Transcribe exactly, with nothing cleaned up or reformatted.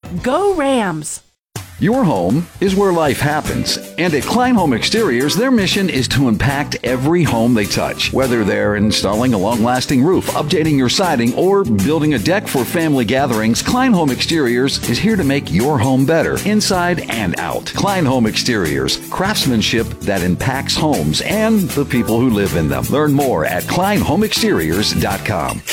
Go Rams! Your home is where life happens. And at Klein Home Exteriors, their mission is to impact every home they touch. Whether they're installing a long-lasting roof, updating your siding, or building a deck for family gatherings, Klein Home Exteriors is here to make your home better, inside and out. Klein Home Exteriors, craftsmanship that impacts homes and the people who live in them. Learn more at klein home exteriors dot com.